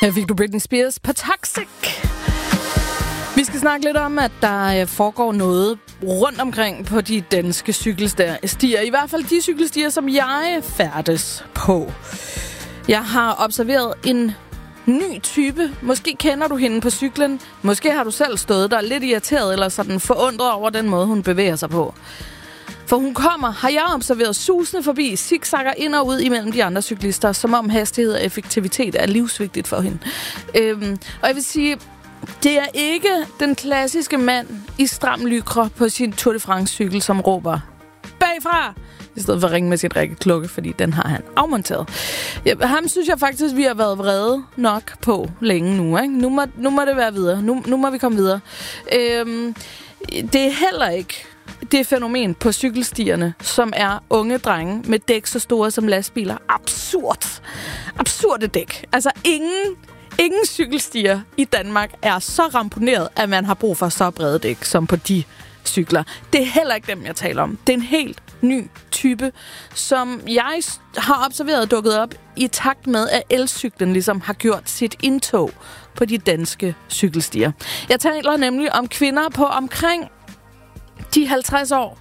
Her fik du Britney Spears på Toxic. Vi skal snakke lidt om, at der foregår noget rundt omkring på de danske cykelstier. I hvert fald de cykelstier, som jeg færdes på. Jeg har observeret en ny type. Måske kender du hende på cyklen. Måske har du selv stået der lidt irriteret eller sådan forundret over den måde, hun bevæger sig på. For hun kommer, har jeg observeret, susende forbi, zigzagger ind og ud imellem de andre cyklister, som om hastighed og effektivitet er livsvigtigt for hende. Og jeg vil sige, det er ikke den klassiske mand i stram lykre på sin Tour de France-cykel, som råber bagfra, i stedet for at ringe med sit rækkeklokke, fordi den har han afmonteret. Ham synes jeg faktisk, vi har været vrede nok på længe nu. Ikke? Nu må det være videre. Nu må vi komme videre. Det er heller ikke det fænomen på cykelstierne, som er unge drenge med dæk så store som lastbiler. Absurde dæk. Altså ingen cykelstier i Danmark er så ramponeret, at man har brug for så brede dæk som på de cykler. Det er heller ikke dem, jeg taler om. Det er en helt ny type, som jeg har observeret dukket op i takt med, at elcyklen ligesom har gjort sit indtog på de danske cykelstier. Jeg taler nemlig om kvinder på omkring de 50 år,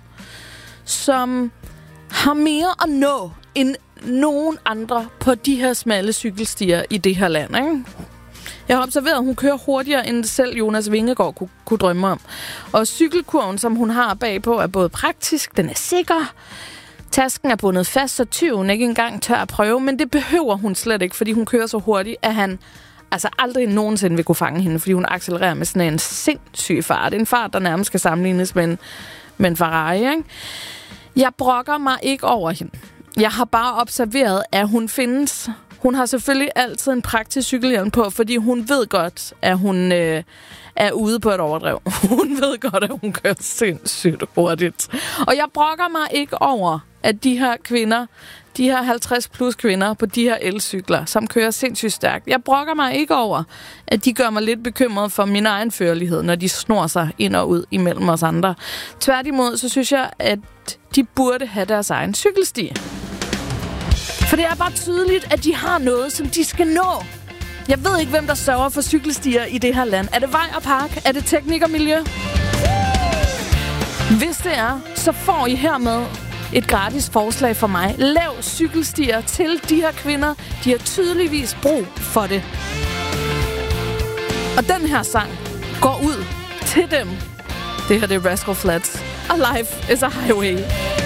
som har mere at nå end nogen andre på de her smalle cykelstier i det her land, ikke? Jeg har observeret, at hun kører hurtigere, end selv Jonas Vingegaard kunne drømme om. Og cykelkurven, som hun har bagpå, er både praktisk, den er sikker. Tasken er bundet fast, så tyven ikke engang tør at prøve, men det behøver hun slet ikke, fordi hun kører så hurtigt, at han altså aldrig nogensinde vil kunne fange hende, fordi hun accelererer med sådan en sindssyg fart. En fart, der nærmest skal sammenlignes med en Ferrari, ikke? Jeg brokker mig ikke over hende. Jeg har bare observeret, at hun findes. Hun har selvfølgelig altid en praktisk cykelhjelm på, fordi hun ved godt, at hun er ude på et overdrev. Hun ved godt, at hun kører sindssygt hurtigt. Og jeg brokker mig ikke over, at de her kvinder, de her 50 plus kvinder på de her elcykler, som kører sindssygt stærkt. Jeg brokker mig ikke over, at de gør mig lidt bekymret for min egen førlighed, når de snor sig ind og ud imellem os andre. Tværtimod, så synes jeg, at de burde have deres egen cykelsti. For det er bare tydeligt, at de har noget, som de skal nå. Jeg ved ikke, hvem der sørger for cykelstier i det her land. Er det vej og park? Er det teknik og miljø? Hvis det er, så får I hermed et gratis forslag fra mig. Lav cykelstier til de her kvinder. De har tydeligvis brug for det. Og den her sang går ud til dem. Det her det er Rascal Flatts. A Life is a Highway.